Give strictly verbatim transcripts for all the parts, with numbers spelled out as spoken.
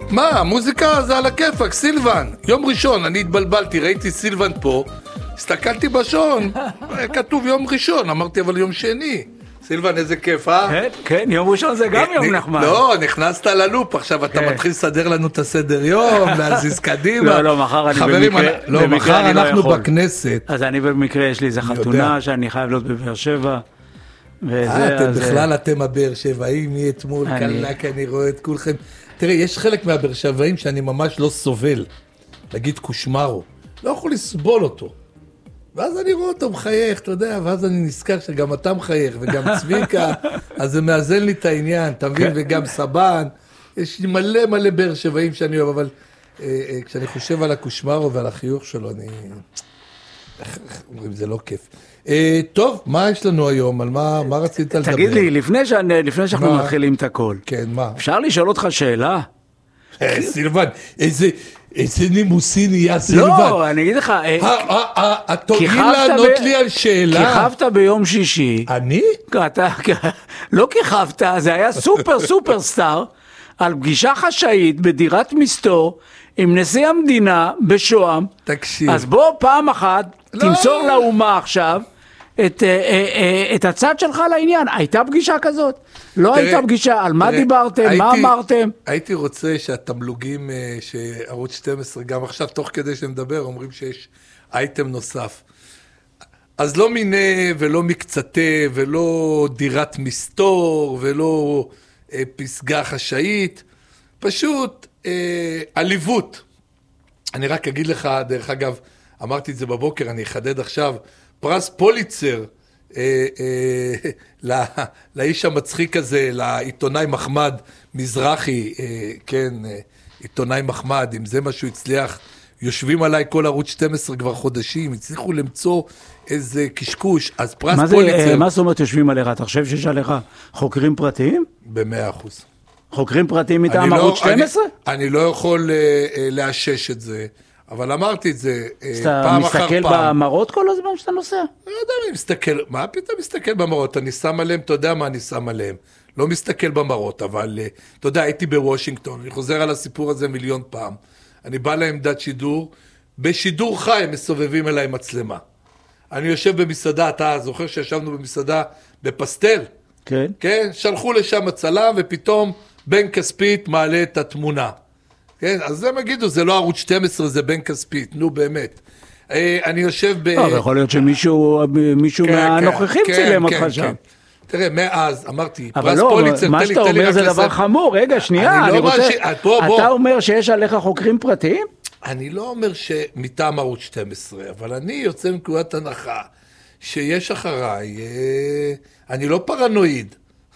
מה, המוזיקה זה על הכיפק, סילבן. יום ראשון, אני התבלבלתי, ראיתי סילבן פה, הסתכלתי בשעון, כתוב יום ראשון, אמרתי אבל יום שני. סילבן, איזה כיף, אה? כן, כן, יום ראשון זה גם יום נחמד. לא, נכנסת ללופ, עכשיו אתה מתחיל לסדר לנו את הסדר יום, להזיז קדימה. לא, לא, מחר אני במקרה, לא, מחר אנחנו בכנסת. אז אני במקרה, יש לי איזה חתונה שאני חייב להיות בבאר שבע. אה, אתם בכלל, אתם הבאר שבעים, מי אתמול, קלק, אני רואה את כולכם. תראה, יש חלק מהבאר שבעים שאני ממש לא סובל. נגיד קושמרו. לא יכול לסבול אותו. ואז אני רואה אותו מחייך, אתה יודע, ואז אני נזכר שגם אתה מחייך, וגם צביקה, אז זה מאזן לי את העניין, אתה מבין, וגם סבן, יש לי מלא מלא באר שבעים שאני אוהב, אבל אה, אה, כשאני חושב על הקושמרו ועל החיוך שלו, אני... איך אומרים, זה לא כיף. אה, טוב, מה יש לנו היום? על מה, מה רצית לדבר? תגיד לי, לפני, שאני, לפני שאנחנו מה? מתחילים את הכל, כן, מה? אפשר לשאול אותך שאלה? אה, סילבן, איזה... איזה נימוסי נהיה סילבן. לא, אני אגיד לך... תוריד לענות לי על שאלה. כיכבת ביום שישי. אני? אתה, לא כיכבת, זה היה סופר סופר סטאר, על פגישה חשאית בדירת מסתור, עם נשיא המדינה בשוהם. תקשיב. אז בוא פעם אחת, תמסור לאומה עכשיו, את, את הצד שלך לעניין. הייתה פגישה כזאת? לא הייתה פגישה, על מה דיברתם, מה אמרתם? הייתי רוצה שהתמלוגים שערוץ שתים עשרה, גם עכשיו תוך כדי שנדבר, אומרים שיש אייטם נוסף. אז לא מיני ולא מקצתה, ולא דירת מסתור, ולא פסגה חשאית, פשוט עליבות. אני רק אגיד לך, דרך אגב, אמרתי את זה בבוקר, אני אחדד עכשיו, פרס פוליצר, אה, אה, לא, לאיש המצחיק הזה, לעיתונאי מחמד מזרחי, אה, כן, אה, עיתונאי מחמד, אם זה מה שהוא הצליח, יושבים עליי כל ערוץ שתים עשרה כבר חודשים, הצליחו למצוא איזה קשקוש, אז פרס מה פוליצר... זה, מה זאת אומרת יושבים עליך? אתה חושב שיש עליך חוקרים פרטיים? במאה אחוז. חוקרים פרטיים מטעם ערוץ שתים עשרה? אני, אני לא יכול אה, אה, לאשש את זה, אבל אמרתי את זה פעם אחר פעם. אתה מסתכל במראות כל הזמן שאתה נוסע? לא יודע מי מסתכל, מה פתאום מסתכל במראות? אני שם עליהם, אתה יודע מה אני שם עליהם. לא מסתכל במראות, אבל אתה יודע, הייתי בוושינגטון, אני חוזר על הסיפור הזה מיליון פעם. אני בא לעמדת שידור, בשידור חי הם מסובבים אליי מצלמה. אני יושב במסעדה, אתה זוכר שישבנו במסעדה בפסטל? כן. כן, שלחו לשם הצלם ופתאום בן כספית מעלה את התמונה. כן, אז הם יגידו, זה לא ערוץ שתים עשרה, זה בן כספית, נו באמת. אני יושב ב... לא, יכול להיות שמישהו מהנוכחים צילם אותך שם. תראה, מאז אמרתי, אבל לא, מה שאתה אומר זה דבר חמור, רגע, שנייה, אני רוצה... אתה אומר שיש עליך חוקרים פרטיים? אני לא אומר שמטעם ערוץ שתים עשרה, אבל אני יוצא מנקודת הנחה שיש אחריי, אני לא פרנואיד,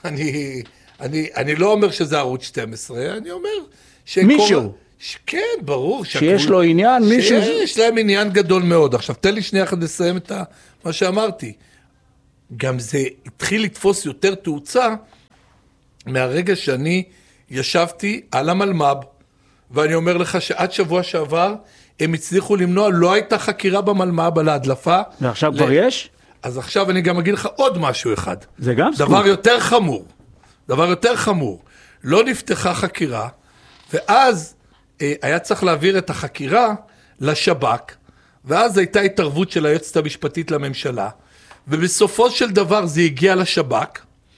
אני לא אומר שזה ערוץ שתים עשרה, אני אומר... מישהו. כן, ברור. שיש לו עניין, מישהו... שיש להם עניין גדול מאוד. עכשיו, תן לי שנייה אחת לסיים את מה שאמרתי. גם זה התחיל לתפוס יותר תאוצה מהרגע שאני ישבתי על המלמ"ב, ואני אומר לך שעד שבוע שעבר הם הצליחו למנוע, לא הייתה חקירה במלמ"ב על ההדלפה. ועכשיו כבר יש? אז עכשיו אני גם אגיד לך עוד משהו אחד. זה גם סקופ. דבר יותר חמור. דבר יותר חמור. לא נפתחה חקירה, ואז אה, היה צריך להעביר את החקירה לשב"כ, ואז הייתה התערבות של היועצת המשפטית לממשלה, ובסופו של דבר זה הגיע לשב"כ,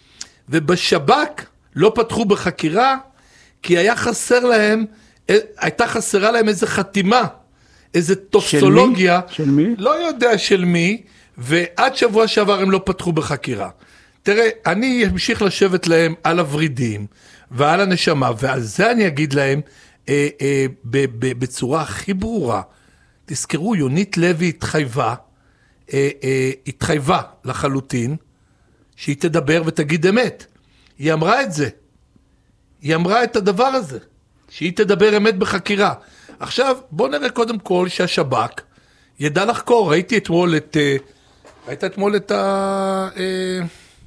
ובשב"כ לא פתחו בחקירה, כי היה חסר להם, הייתה חסרה להם איזו חתימה, איזו טופסולוגיה. של מי? של מי? לא יודע של מי, ועד שבוע שעבר הם לא פתחו בחקירה. תראה, אני אמשיך לשבת להם על הורידים, ועל הנשמה, ועל זה אני אגיד להם, אה, אה, ב, ב, בצורה הכי ברורה, תזכרו, יונית לוי התחייבה, אה, אה, התחייבה לחלוטין, שהיא תדבר ותגיד אמת. היא אמרה את זה. היא אמרה את הדבר הזה, שהיא תדבר אמת בחקירה. עכשיו, בוא נראה קודם כל שהשב"כ ידע לחקור. ראיתי אתמול את, אה, ראית אתמול את ה... אה,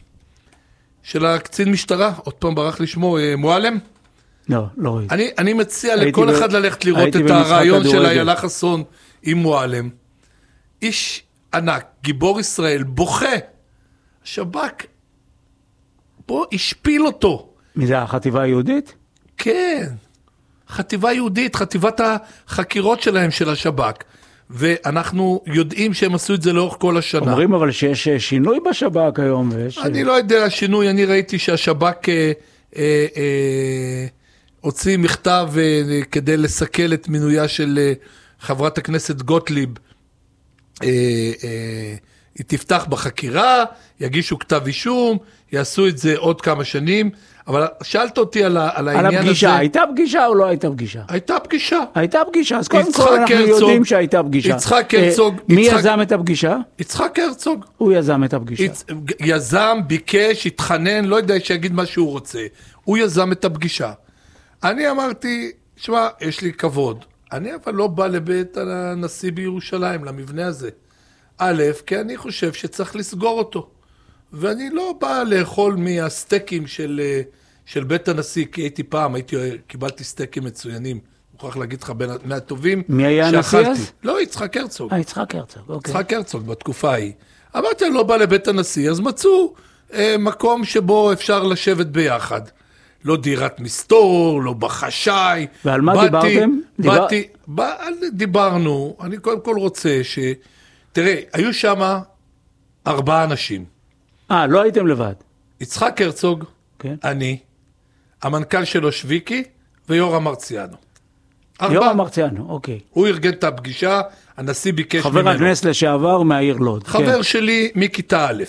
של הקצין משטרה, עוד פעם ברח לשמו, מועלם? לא, לא ראיתי. אני, אני מציע לכל אחד ללכת לראות את הרעיון של איילה חסון עם מועלם. איש ענק, גיבור ישראל, בוכה. השב"כ, בוא, השפיל אותו. מי זה, החטיבה היהודית? כן. חטיבה יהודית, חטיבת החקירות שלהם של השב"כ. ואנחנו יודעים שהם עשו את זה לאורך כל השנה. אומרים אבל שיש שינוי בשב"כ היום. ויש... אני לא יודע, שינוי, אני ראיתי שהשב"כ אה, אה, אה, הוציא מכתב אה, כדי לסכל את מינויה של אה, חברת הכנסת גוטליב. אה, אה, היא תפתח בחקירה, יגישו כתב אישום, יעשו את זה עוד כמה שנים, אבל שאלת אותי על, על העניין הזה. על הפגישה, הייתה פגישה או לא הייתה פגישה? הייתה פגישה. הייתה פגישה, אז קודם כל אנחנו יודעים שהייתה פגישה. יצחק הרצוג. מי יזם את הפגישה? יצחק הרצוג. הוא יזם את הפגישה. יזם, ביקש, התחנן, לא יודע שיגיד מה שהוא רוצה. הוא יזם את הפגישה. אני אמרתי, שמע, יש לי כבוד. אני אבל לא בא לבית הנשיא בירושלים, למבנה הזה. א', כי אני חושב שצריך לסגור אותו. ואני לא בא לאכול מהסטייקים של, של בית הנשיא, כי הייתי פעם, הייתי, קיבלתי סטייקים מצוינים, מוכרח להגיד לך, בין, מהטובים מי היה הנשיא אז? לא, יצחק הרצוג. אה, יצחק הרצוג, אוקיי. יצחק הרצוג, בתקופה ההיא. אמרתי, אני לא בא לבית הנשיא, אז מצאו אה, מקום שבו אפשר לשבת ביחד. לא דירת מסתור, לא בחשאי. ועל מה באתי, דיברתם? באתי, בא, דיברנו, אני קודם כל רוצה ש... תראה, היו שם ארבעה אנשים. אה, לא הייתם לבד. יצחק הרצוג, כן. אני, המנכ"ל שלו שוויקי, ויורם מרציאנו. יורם מרציאנו, אוקיי. הוא ארגן את הפגישה, הנשיא ביקש ממנו. חבר הכנסת לשעבר מהעיר לוד. חבר כן. שלי מכיתה א'.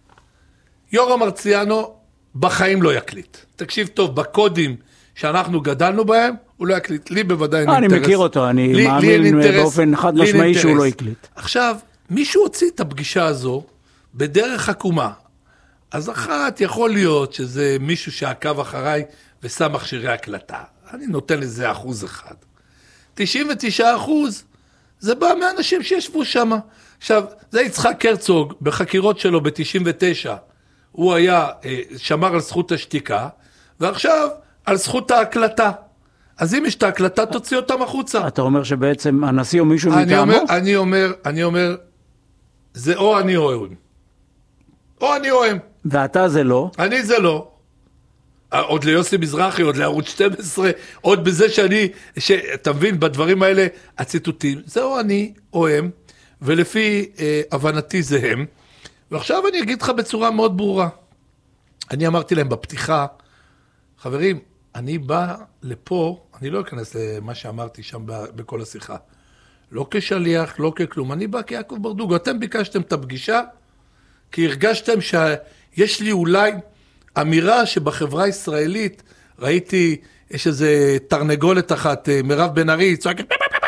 יורם מרציאנו בחיים לא יקליט. תקשיב טוב, בקודים שאנחנו גדלנו בהם, הוא לא יקליט. לי בוודאי אין אינטרס. אני מכיר אותו, אני לי, מאמין לי אינטרס, באופן חד משמעי שהוא לא יקליט. עכשיו, מישהו הוציא את הפגישה הזו בדרך עקומה. אז אחת יכול להיות שזה מישהו שעקב אחריי ושם מכשירי הקלטה. אני נותן לזה אחוז אחד. תשעים ותשעה אחוז זה בא מאנשים שישבו שם. עכשיו, זה יצחק הרצוג בחקירות שלו ב-תשעים ותשע. הוא היה, שמר על זכות השתיקה, ועכשיו על זכות ההקלטה. אז אם יש את ההקלטה, תוציא אותם החוצה. אתה אומר שבעצם הנשיא או מישהו מטעמו? אומר, אני אומר, אני אומר, זה או אני או הם. או אני או הם. ואתה זה לא? אני זה לא. עוד ליוסי מזרחי, עוד לערוץ שתים עשרה, עוד בזה שאני, אתה מבין, בדברים האלה, הציטוטים, זה או אני או הם, ולפי אה, הבנתי זה הם. ועכשיו אני אגיד לך בצורה מאוד ברורה. אני אמרתי להם בפתיחה, חברים, אני בא לפה, אני לא אכנס למה שאמרתי שם בכל השיחה. לא כשליח, לא ככלום. אני בא כיעקב ברדוגו. אתם ביקשתם את הפגישה, כי הרגשתם שיש לי אולי אמירה שבחברה הישראלית, ראיתי, יש איזה תרנגולת אחת, מירב בן ארי, צועקת,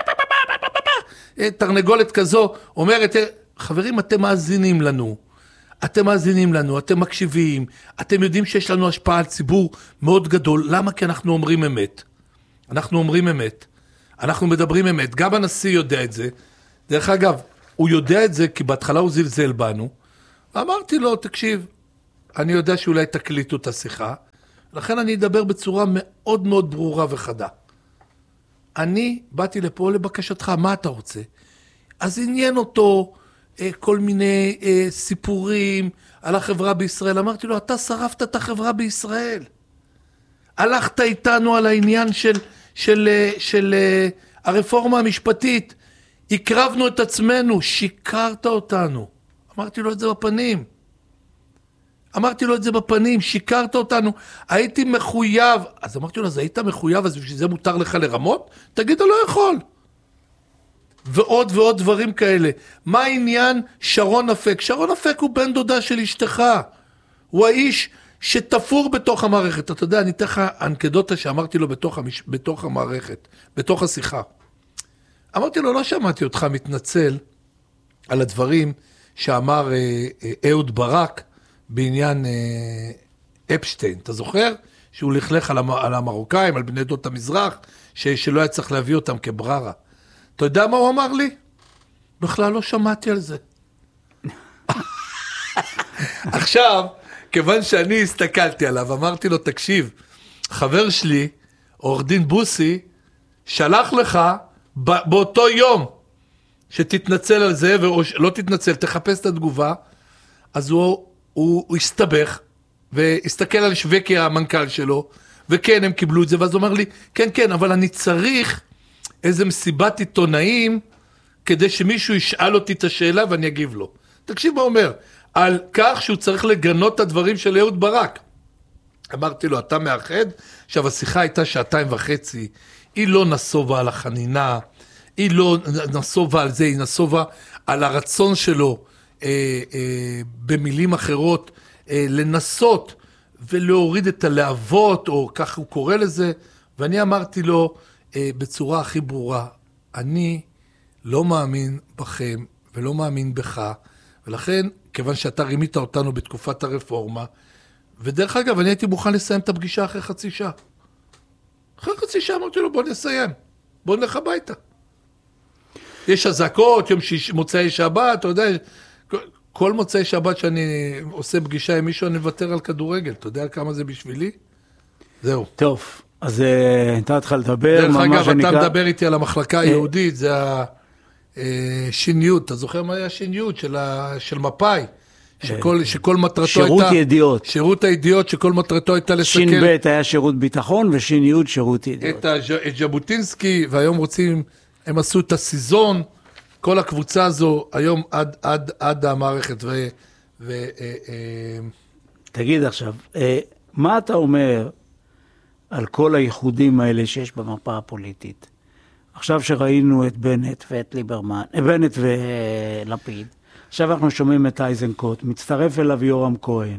תרנגולת כזו, אומרת, חברים, אתם מאזינים לנו. אתם מאזינים לנו, אתם מקשיבים, אתם יודעים שיש לנו השפעה על ציבור מאוד גדול. למה? כי אנחנו אומרים אמת. אנחנו אומרים אמת. אנחנו מדברים אמת. גם הנשיא יודע את זה. דרך אגב, הוא יודע את זה כי בהתחלה הוא זלזל בנו. אמרתי לו, תקשיב, אני יודע שאולי תקליטו את השיחה, לכן אני אדבר בצורה מאוד מאוד ברורה וחדה. אני באתי לפה לבקשתך, מה אתה רוצה? אז עניין אותו כל מיני אה, סיפורים על החברה בישראל. אמרתי לו, אתה שרפת את החברה בישראל. הלכת איתנו על העניין של, של, של, של אה, הרפורמה המשפטית. הקרבנו את עצמנו, שיקרת אותנו. אמרתי לו את זה בפנים. אמרתי לו את זה בפנים, שיקרת אותנו. הייתי מחויב. אז אמרתי לו, אז היית מחויב, אז בשביל זה מותר לך לרמות? תגיד, אני לא יכול. ועוד ועוד דברים כאלה. מה העניין שרון אפק? שרון אפק הוא בן דודה של אשתך. הוא האיש שתפור בתוך המערכת. אתה יודע, אני אתן לך אנקדוטה שאמרתי לו בתוך, המש... בתוך המערכת, בתוך השיחה. אמרתי לו, לא שמעתי אותך מתנצל על הדברים שאמר אה, אה, אהוד ברק בעניין אה, אפשטיין. אתה זוכר? שהוא לכלך על, המ... על המרוקאים, על בני עדות המזרח, ש... שלא היה צריך להביא אותם כבררה. אתה יודע מה הוא אמר לי? בכלל לא שמעתי על זה. עכשיו, כיוון שאני הסתכלתי עליו, אמרתי לו, תקשיב, חבר שלי, עורך דין בוסי, שלח לך באותו יום שתתנצל על זה, ולא תתנצל, תחפש את התגובה, אז הוא, הוא, הוא הסתבך, והסתכל על שווקי המנכ"ל שלו, וכן, הם קיבלו את זה, ואז הוא אומר לי, כן, כן, אבל אני צריך איזה מסיבת עיתונאים, כדי שמישהו ישאל אותי את השאלה ואני אגיב לו. תקשיב מה אומר, על כך שהוא צריך לגנות את הדברים של אהוד ברק. אמרתי לו, אתה מאחד? עכשיו, השיחה הייתה שעתיים וחצי, היא לא נסובה על החנינה, היא לא נסובה על זה, היא נסובה על הרצון שלו, אה, אה, במילים אחרות, אה, לנסות ולהוריד את הלהבות, או כך הוא קורא לזה, ואני אמרתי לו אה, בצורה הכי ברורה, אני לא מאמין בכם ולא מאמין בך, ולכן, כיוון שאתה רימית אותנו בתקופת הרפורמה, ודרך אגב, אני הייתי מוכן לסיים את הפגישה אחרי חצי שעה. אחרי חצי שעה אמרתי לו, בוא נסיים, בוא נלך הביתה. יש הזעקות, יום שיש, מוצאי שבת, אתה יודע, כל מוצאי שבת שאני עושה פגישה עם מישהו, אני מוותר על כדורגל. אתה יודע כמה זה בשבילי? זהו. טוב, אז נתת לך לדבר. דרך אגב, אתה מדבר איתי על המחלקה היהודית, זה השיניות. אתה זוכר מה היה השיניות של מפאי? שכל מטרתו הייתה... שירות ידיעות. שירות הידיעות, שכל מטרתו הייתה לסכל... שין בית היה שירות ביטחון, ושין יוד שירות ידיעות. את ז'בוטינסקי, והיום רוצים, הם עשו את הסיזון, כל הקבוצה הזו, היום עד, עד, עד המערכת, ו... ו תגיד עכשיו, מה אתה אומר על כל הייחודים האלה שיש במפה הפוליטית? עכשיו שראינו את בנט ואת ליברמן, בנט ולפיד, עכשיו אנחנו שומעים את אייזנקוט, מצטרף אליו יורם כהן.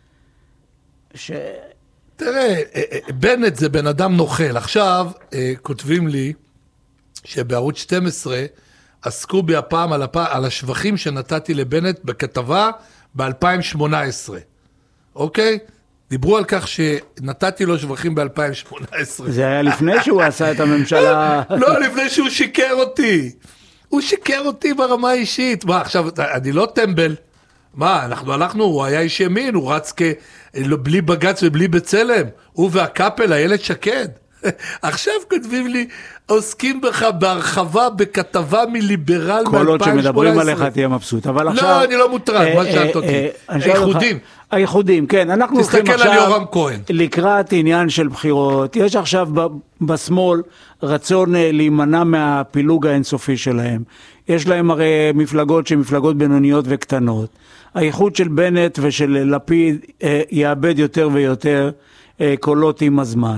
ש... תראה, בנט זה בן אדם נוכל. עכשיו כותבים לי שבערוץ שתים עשרה עסקו בי הפעם על, הפעם, על השבחים שנתתי לבנט בכתבה ב-אלפיים שמונה עשרה. אוקיי? דיברו על כך שנתתי לו שבחים ב-אלפיים שמונה עשרה. זה היה לפני שהוא עשה את הממשלה... לא, לפני שהוא שיקר אותי. הוא שיקר אותי ברמה האישית. מה, עכשיו, אני לא טמבל. מה, אנחנו הלכנו, הוא היה איש ימין, הוא רץ כ... בלי בגץ ובלי בצלם. הוא והקפל, הילד שקד. עכשיו כותבים לי, עוסקים בך בהרחבה בכתבה מליברל מ-אלפיים שמונה עשרה. כל עוד שמדברים עליך תהיה מבסוט. אבל עכשיו... לא, אני לא מוטרד, מה שאלת אותי. הייחודים. הייחודים, כן. אנחנו הולכים עכשיו... תסתכל על יורם כהן. לקראת עניין של בחירות. יש עכשיו בשמאל רצון להימנע מהפילוג האינסופי שלהם. יש להם הרי מפלגות שהן מפלגות בינוניות וקטנות. הייחוד של בנט ושל לפיד יאבד יותר ויותר קולות עם הזמן.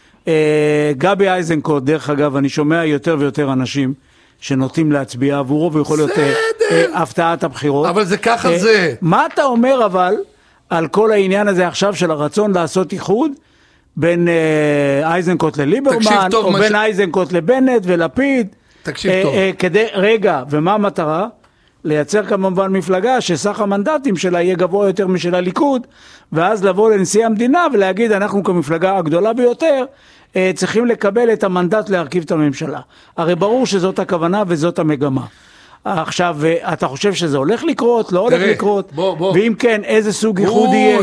גבי אייזנקוט, דרך אגב, אני שומע יותר ויותר אנשים שנוטים להצביע עבורו, ויכול להיות הפתעת הבחירות. אבל זה ככה זה. מה אתה אומר אבל על כל העניין הזה עכשיו של הרצון לעשות איחוד בין אייזנקוט לליברמן, או בין אייזנקוט לבנט ולפיד? תקשיב טוב. כדי, רגע, ומה המטרה? לייצר כמובן מפלגה שסך המנדטים שלה יהיה גבוה יותר משל הליכוד, ואז לבוא לנשיא המדינה ולהגיד, אנחנו כמפלגה הגדולה ביותר, צריכים לקבל את המנדט להרכיב את הממשלה. הרי ברור שזאת הכוונה וזאת המגמה. עכשיו, אתה חושב שזה הולך לקרות, לא הולך לקרות? בוא, בוא. ואם כן, איזה סוג ייחוד יהיה?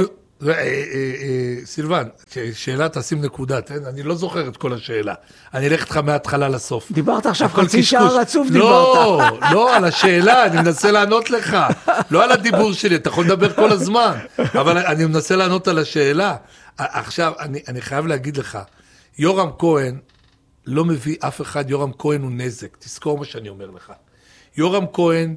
סילבן, שאלה תשים נקודה, אני לא זוכר את כל השאלה. אני אלך איתך מההתחלה לסוף. דיברת עכשיו חצי שעה רצוף דיברת. לא, לא, על השאלה, אני מנסה לענות לך. לא על הדיבור שלי, אתה יכול לדבר כל הזמן. אבל אני מנסה לענות על השאלה. עכשיו, אני חייב להגיד לך, יורם כהן לא מביא אף אחד, יורם כהן הוא נזק. תזכור מה שאני אומר לך. יורם כהן,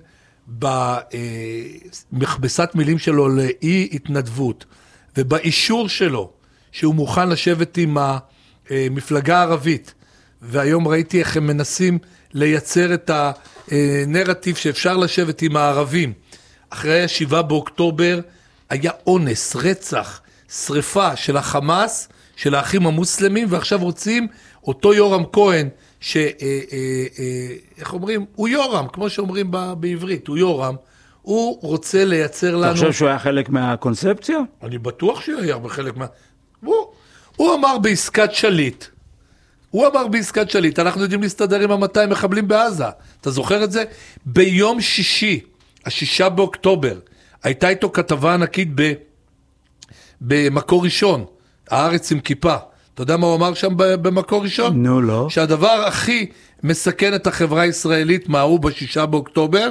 במכבסת מילים שלו לאי התנדבות, ובאישור שלו, שהוא מוכן לשבת עם המפלגה הערבית, והיום ראיתי איך הם מנסים לייצר את הנרטיב שאפשר לשבת עם הערבים. אחרי השבעה באוקטובר, היה אונס, רצח, שריפה של החמאס, של האחים המוסלמים, ועכשיו רוצים אותו יורם כהן, ש... איך אומרים? הוא יורם, כמו שאומרים בעברית, הוא יורם, הוא רוצה לייצר לנו... אתה חושב שהוא היה חלק מהקונספציה? אני בטוח שהוא היה בחלק מה... הוא, הוא אמר בעסקת שליט, הוא אמר בעסקת שליט, אנחנו יודעים להסתדר עם ה-מאתיים מחבלים בעזה, אתה זוכר את זה? ביום שישי, השישה באוקטובר, הייתה איתו כתבה ענקית ב... במקור ראשון, הארץ עם כיפה, אתה יודע מה הוא אמר שם במקור ראשון? נו, לא. שהדבר הכי מסכן את החברה הישראלית, מה הוא בשישה באוקטובר?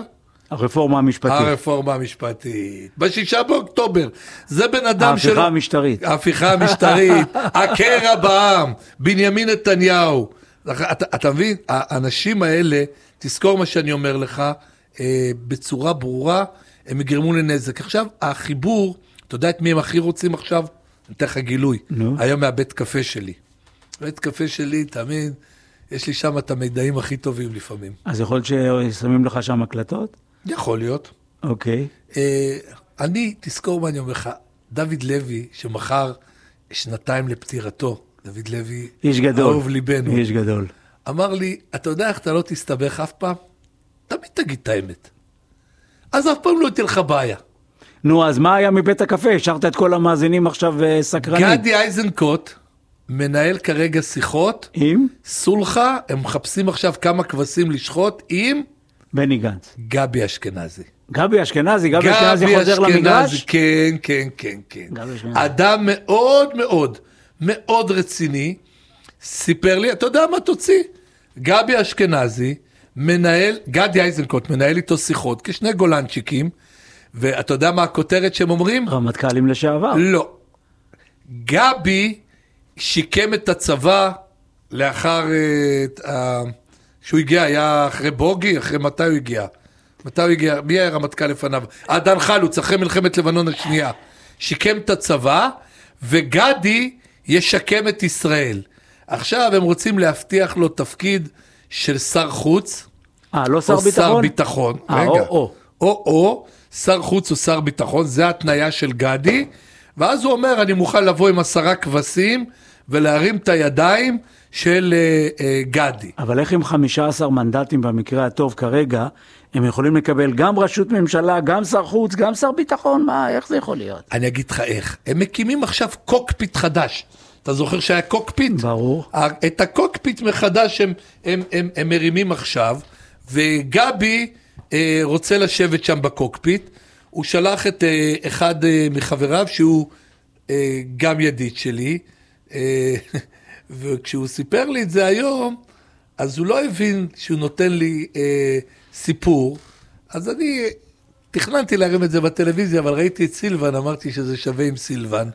הרפורמה המשפטית. הרפורמה המשפטית. בשישה באוקטובר. זה בן אדם שלו... ההפיכה המשטרית. ההפיכה המשטרית. הקרע בעם. בנימין נתניהו. אתה, אתה מבין? האנשים האלה, תזכור מה שאני אומר לך, אה, בצורה ברורה, הם יגרמו לנזק. עכשיו, החיבור, אתה יודע את מי הם הכי רוצים עכשיו? אני אתן לך גילוי. נו. היום מהבית קפה שלי. בית קפה שלי, תמיד, יש לי שם את המידעים הכי טובים לפעמים. אז יכול להיות ששמים לך שם הקלטות? יכול להיות. אוקיי. אה, אני, תזכור מה אני אומר לך, דוד לוי, שמחר שנתיים לפטירתו, דוד לוי, איש גדול. אהוב ליבנו. איש גדול. אמר לי, אתה יודע איך אתה לא תסתבך אף פעם? תמיד תגיד את האמת. אז אף פעם לא תהיה לך בעיה. נו, אז מה היה מבית הקפה? השארת את כל המאזינים עכשיו אה, סקרנים. גדי איזנקוט מנהל כרגע שיחות. עם? סולחה, הם מחפשים עכשיו כמה כבשים לשחוט עם בני גנץ. גבי אשכנזי. גבי אשכנזי, גבי אשכנזי חוזר למגרש? כן, כן, כן, כן. גבי אשכנזי. אדם מאוד מאוד, מאוד רציני, סיפר לי, אתה יודע מה תוציא? גבי אשכנזי, מנהל, גדי איזנקוט, מנהל איתו שיחות, כשני גולנצ'יקים, ואתה יודע מה הכותרת שהם אומרים? רמטכ"לים לשעבר. לא. גבי שיקם את הצבא לאחר, uh, uh, שהוא הגיע, היה אחרי בוגי, אחרי מתי הוא הגיע? מתי הוא הגיע? מי היה רמטכ"ל לפניו? עדן חלוץ, אחרי מלחמת לבנון השנייה. שיקם את הצבא, וגדי ישקם את ישראל. עכשיו הם רוצים להבטיח לו תפקיד של שר חוץ, אה, לא שר או ביטחון? שר ביטחון. אה, רגע. או, או. או, או, שר חוץ או שר ביטחון, זה התניה של גדי, ואז הוא אומר, אני מוכן לבוא עם עשרה כבשים, ולהרים את הידיים של uh, uh, גדי. אבל איך עם חמישה עשר מנדטים במקרה הטוב כרגע, הם יכולים לקבל גם ראשות ממשלה, גם שר חוץ, גם שר ביטחון? מה, איך זה יכול להיות? אני אגיד לך איך. הם מקימים עכשיו קוקפיט חדש. אתה זוכר שהיה קוקפיט? ברור. את הקוקפיט מחדש הם, הם, הם, הם מרימים עכשיו, וגבי אה, רוצה לשבת שם בקוקפיט. הוא שלח את אה, אחד אה, מחבריו, שהוא אה, גם ידיד שלי, אה, וכשהוא סיפר לי את זה היום, אז הוא לא הבין שהוא נותן לי אה, סיפור, אז אני תכננתי להרים את זה בטלוויזיה, אבל ראיתי את סילבן, אמרתי שזה שווה עם סילבן,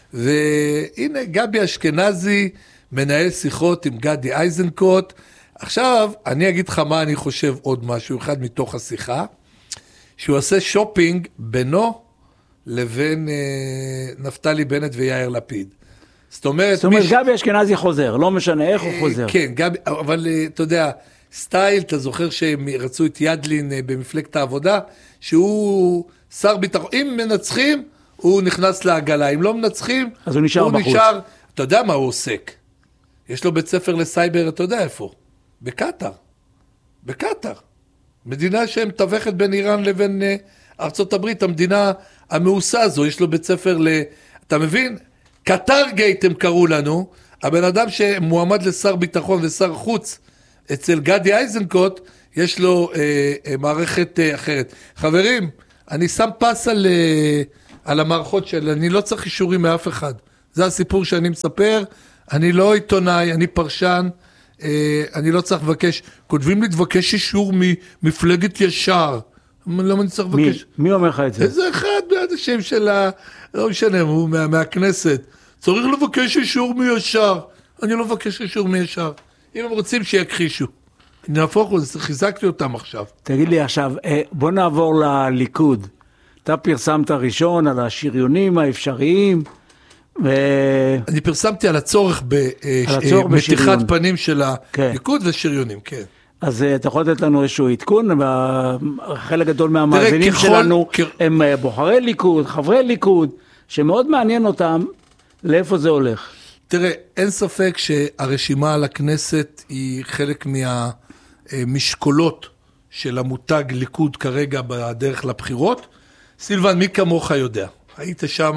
והנה גבי אשכנזי מנהל שיחות עם גדי איזנקוט. עכשיו אני אגיד לך מה אני חושב עוד משהו, אחד מתוך השיחה, שהוא עושה שופינג בינו לבין אה, נפתלי בנט ויאיר לפיד. זאת אומרת, זאת אומרת, ש... גבי אשכנזי חוזר, לא משנה איך הוא חוזר. כן, גבי, אבל אתה יודע, סטייל, אתה זוכר שהם רצו את ידלין במפלגת העבודה, שהוא שר ביטחון, אם מנצחים, הוא נכנס לעגלה, אם לא מנצחים, אז הוא נשאר הוא בחוץ. נשאר, אתה יודע מה הוא עוסק? יש לו בית ספר לסייבר, אתה יודע איפה? בקטר. בקטר. מדינה שמתווכת בין איראן לבין ארצות הברית, המדינה המאוסה הזו, יש לו בית ספר ל... אתה מבין? קטר גייט הם קראו לנו, הבן אדם שמועמד לשר ביטחון ושר חוץ, אצל גדי איזנקוט, יש לו אה, אה, מערכת אה, אחרת. חברים, אני שם פס על, אה, על המערכות שלי, אני לא צריך אישורים מאף אחד. זה הסיפור שאני מספר, אני לא עיתונאי, אני פרשן, אה, אני לא צריך לבקש, כותבים לי תבקש אישור ממפלגת ישר. למה אני צריך לבקש? מי, מי אומר לך את זה? איזה אחד מהאנשים של ה... לא משנה, הוא מה, מהכנסת. צריך לבקש אישור מישר. אני לא מבקש אישור מישר. אם הם רוצים שיכחישו. נהפוך, חיזקתי אותם עכשיו. תגיד לי עכשיו, בוא נעבור לליכוד. אתה פרסמת ראשון על השריונים האפשריים, ו... אני פרסמתי על הצורך במתיחת פנים של הליכוד ושריונים, כן. אז אתה יכול לתת לנו איזשהו עדכון, חלק גדול מהמאזינים שלנו הם בוחרי ליכוד, חברי ליכוד, שמאוד מעניין אותם לאיפה זה הולך. תראה, אין ספק שהרשימה על הכנסת היא חלק מהמשקולות של המותג ליכוד כרגע בדרך לבחירות. סילבן, מי כמוך יודע? היית שם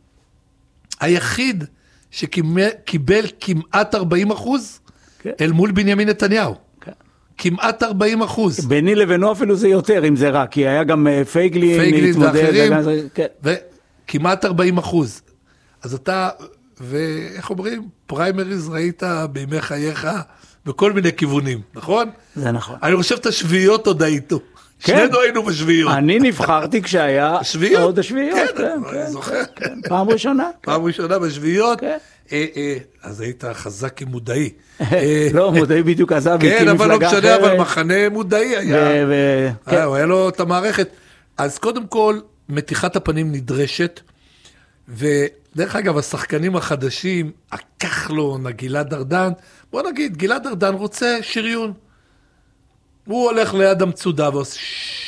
היחיד שקיבל כמעט ארבעים אחוז אל מול בנימין נתניהו. כמעט ארבעים אחוז. ביני לבינו אפילו זה יותר, אם זה רק, כי היה גם פייגלין, פייגלין ואחרים, וכמעט ארבעים אחוז. אז אתה, ואיך אומרים, פריימריז ראית בימי חייך בכל מיני כיוונים, נכון? זה נכון. אני חושב את השביעיות עוד הייתו. שנינו היינו בשביעיות. אני נבחרתי כשהיה שביעיות? עוד השביעיות. כן, אני זוכר. פעם ראשונה. פעם ראשונה בשביעיות. כן. אז היית חזק עם מודעי. לא, מודעי בדיוק עזב, כן, אבל לא משנה, אבל מחנה מודעי היה. הוא היה לו את המערכת. אז קודם כל, מתיחת הפנים נדרשת, ודרך אגב, השחקנים החדשים, הכחלון, גלעד ארדן, בוא נגיד, גלעד ארדן רוצה שריון. הוא הולך ליד המצודה ועושה...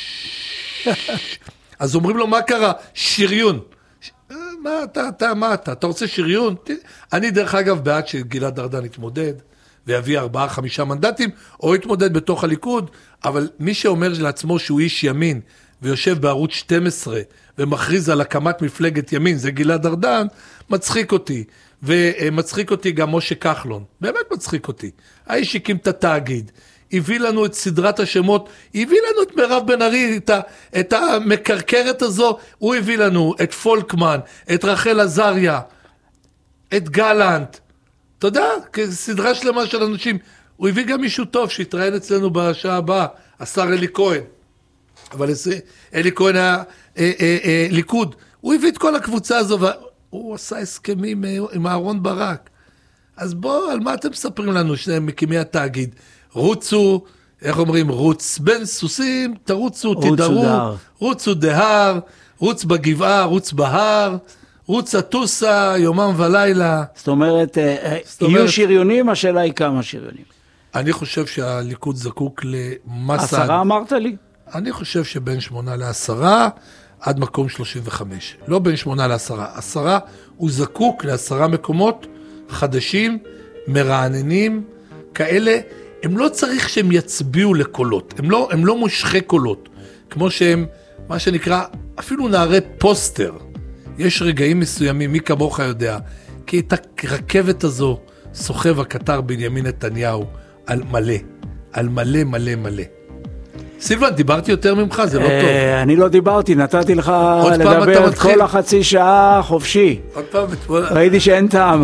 אז אומרים לו, מה קרה? שריון. מה אתה, אתה, מה אתה? אתה רוצה שריון? אני דרך אגב בעד שגלעד ארדן יתמודד, ויביא ארבעה, חמישה מנדטים, או יתמודד בתוך הליכוד, אבל מי שאומר לעצמו שהוא איש ימין, ויושב בערוץ שתים עשרה, ומכריז על הקמת מפלגת ימין, זה גלעד ארדן, מצחיק אותי. ומצחיק אותי גם משה כחלון, באמת מצחיק אותי. האיש הקים את התאגיד, הביא לנו את סדרת השמות, הביא לנו את מירב בן ארי, את, את המקרקרת הזו, הוא הביא לנו את פולקמן, את רחל עזריה, את גלנט, אתה יודע, סדרה שלמה של אנשים, הוא הביא גם מישהו טוב שהתראיין אצלנו בשעה הבאה, השר אלי כהן, אבל אלי כהן היה אה, אה, אה, ליכוד, הוא הביא את כל הקבוצה הזו, והוא עשה הסכמים עם אהרון ברק, אז בוא, על מה אתם מספרים לנו, שניהם מקימי התאגיד, רוצו, איך אומרים, רוץ בין סוסים, תרוצו, תדרו, רוצו דהר, רוץ בגבעה, רוץ בהר, רוץ הטוסה, יומם ולילה. זאת אומרת, יהיו שריונים, השאלה היא כמה שריונים. אני חושב שהליכוד זקוק למסה... עשרה אמרת לי? אני חושב שבין שמונה לעשרה עד מקום שלושים וחמש. לא בין שמונה לעשרה. עשרה הוא זקוק לעשרה מקומות חדשים, מרעננים, כאלה, הם לא צריך שהם יצביעו לקולות, הם לא, הם לא מושכי קולות, כמו שהם, מה שנקרא, אפילו נערי פוסטר. יש רגעים מסוימים, מי כמוך יודע, כי את הרכבת הזו סוחב הקטר בנימין נתניהו על מלא, על מלא מלא מלא. סילבן, דיברתי יותר ממך, זה לא טוב. אני לא דיברתי, נתתי לך לדבר את כל החצי שעה חופשי. עוד פעם, ראיתי שאין טעם,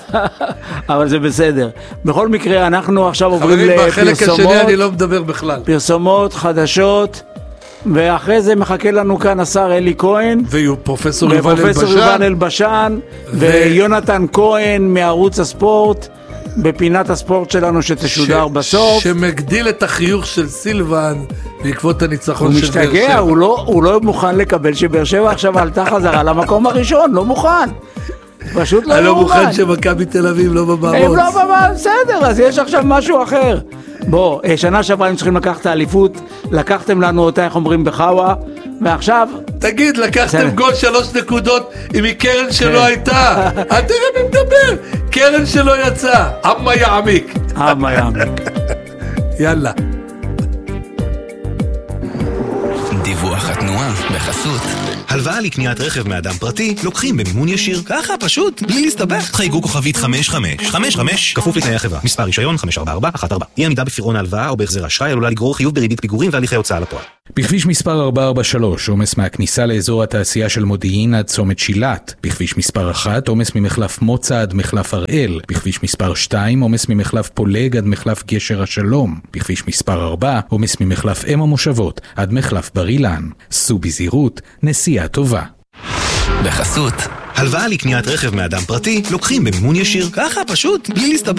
אבל זה בסדר. בכל מקרה, אנחנו עכשיו עוברים לפרסומות. בחלק השני אני לא מדבר בכלל. פרסומות, חדשות, ואחרי זה מחכה לנו כאן השר אלי כהן. ופרופסור יובל אלבשן, ויונתן כהן מערוץ הספורט. בפינת הספורט שלנו שתשודר בסוף. שמגדיל את החיוך של סילבן בעקבות הניצחון של באר שבע. הוא משתגע, הוא לא, הוא לא מוכן לקבל שבאר שבע עכשיו עלתה חזרה למקום הראשון, לא מוכן. פשוט לא מוכן. אני לא מוכן שמכבי תל אביב לא במעמוד. הם לא במעמוד, בסדר, אז יש עכשיו משהו אחר. בוא, שנה שעברה הם צריכים לקחת את האליפות, לקחתם לנו אותה, איך אומרים, בחווה, ועכשיו... תגיד, לקחתם גול שלוש נקודות עם קרן שלא הייתה. תראה מי מדבר, קרן שלא יצא. אמה יעמיק. אמה יעמיק. יאללה. דיווח התנועה בחסות. הלוואה לקניית רכב מאדם פרטי לוקחים במימון ישיר. ככה פשוט, בלי להסתבך. חייגו כוכבית חמש חמש חמש חמש כפוף לתנאי החברה. מספר רישיון חמש ארבע ארבע אחת ארבע. אי עמידה בפירעון ההלוואה או בהחזר אשראי עלולה לגרור חיוב בריבית פיגורים והליכי הוצאה לפועל. בכביש מספר ארבע ארבע שלוש, עומס מהכניסה לאזור התעשייה של מודיעין עד צומת שילת. בכביש מספר אחת, עומס ממחלף מוצא עד מחלף הראל. בכביש מספר שתיים, עומס ממחלף פולג עד מחלף גשר השלום. בכביש מספר ארבע, עומס ממחלף אם המושבות עד מחלף בר אילן. סעו בזהירות, נסיעה טובה. בחסות. הלוואה לקניית רכב מאדם פרטי לוקחים במימון ישיר. ככה פשוט, בלי להסתבך.